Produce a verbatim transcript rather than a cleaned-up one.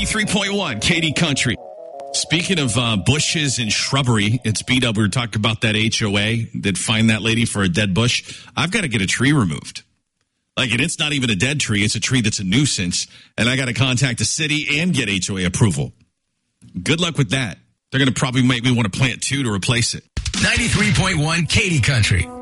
ninety-three point one, Katy Country. Speaking of uh, bushes and shrubbery, it's B-Dub. We were talking about that H O A that fined that lady for a dead bush. I've got to get a tree removed. Like, and it's not even a dead tree. It's a tree that's a nuisance. And I got to contact the city and get H O A approval. Good luck with that. They're going to probably make me want to plant two to replace it. ninety-three point one, Katy Country.